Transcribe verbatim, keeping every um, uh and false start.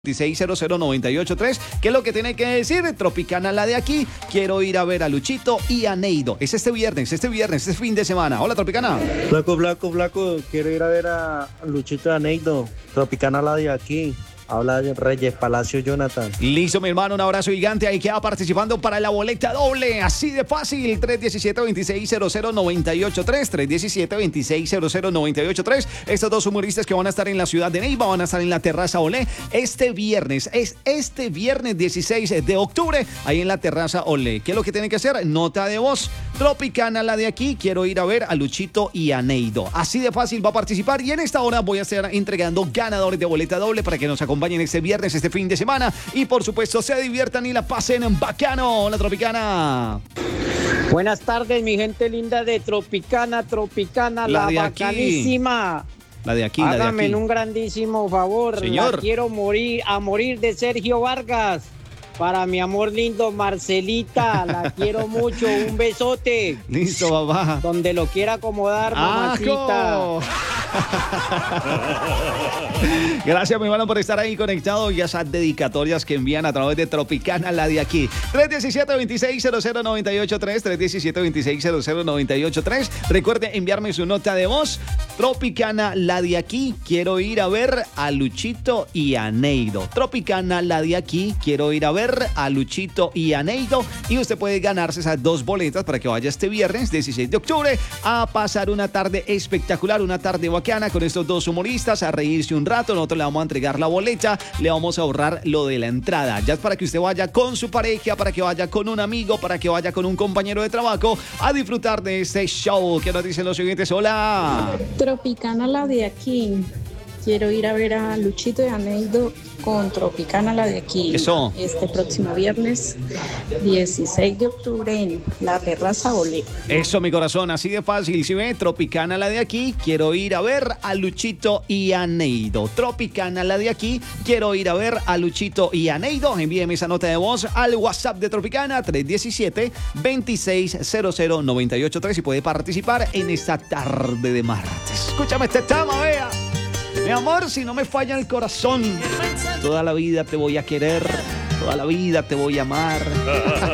seis cero cero nueve ocho tres. ¿Qué es lo que tiene que decir? Tropicana, la de aquí. Quiero ir a ver a Luchito y a Neido. Es este viernes, este viernes, este fin de semana. Hola, Tropicana. Flaco, flaco, flaco. Quiero ir a ver a Luchito y a Neido. Tropicana, la de aquí. Habla de Reyes Palacio, Jonathan. Listo, mi hermano, un abrazo gigante. Ahí queda participando para la boleta doble. Así de fácil. tres uno siete, dos seis cero cero nueve ocho tres. tres uno siete, dos seis cero cero nueve ocho tres. Estos dos humoristas que van a estar en la ciudad de Neiva van a estar en la Terraza Olé este viernes. Es este viernes dieciséis de octubre. Ahí en la Terraza Olé. ¿Qué es lo que tienen que hacer? Nota de voz. Tropicana, la de aquí. Quiero ir a ver a Luchito y a Neido. Así de fácil va a participar. Y en esta hora voy a estar entregando ganadores de boleta doble para que nos acompañen este viernes, este fin de semana, y por supuesto se diviertan y la pasen en bacano. Hola, Tropicana. Buenas tardes, mi gente linda de Tropicana, Tropicana, la, la bacanísima. La de aquí, Hágame la de aquí. un grandísimo favor. Señor. La quiero morir, a morir de Sergio Vargas. Para mi amor lindo, Marcelita, la quiero mucho. Un besote. Listo, papá. Donde lo quiera acomodar, mamacita. ¡Ajo! Gracias, mi hermano, por estar ahí conectado y esas dedicatorias que envían a través de Tropicana, la de aquí. tres uno siete, dos seis cero cero nueve ocho tres, tres uno siete, dos seis cero cero nueve ocho tres. Recuerde enviarme su nota de voz. Tropicana, la de aquí. Quiero ir a ver a Luchito y a Neido. Tropicana, la de aquí. Quiero ir a ver a Luchito y a Neido. Y usted puede ganarse esas dos boletas para que vaya este viernes, dieciséis de octubre, a pasar una tarde espectacular, una tarde bacana con estos dos humoristas, a reírse un rato. Nosotros le vamos a entregar la boleta, le vamos a ahorrar lo de la entrada. Ya es para que usted vaya con su pareja, para que vaya con un amigo, para que vaya con un compañero de trabajo a disfrutar de este show. ¿Qué nos dicen los siguientes? Hola. Tropicana, la de aquí. Quiero ir a ver a Luchito y a Neido con Tropicana, la de aquí. Eso. Este próximo viernes, dieciséis de octubre, en la Terraza Olé. Eso, mi corazón, así de fácil. Si ve, Tropicana, la de aquí. Quiero ir a ver a Luchito y a Neido. Tropicana, la de aquí. Quiero ir a ver a Luchito y a Neido. Envíeme esa nota de voz al WhatsApp de Tropicana, tres uno siete, dos seis cero cero nueve ocho tres, y puede participar en esta tarde de martes. Escúchame este tema, vea. Mi amor, si no me falla el corazón, toda la vida te voy a querer, toda la vida te voy a amar.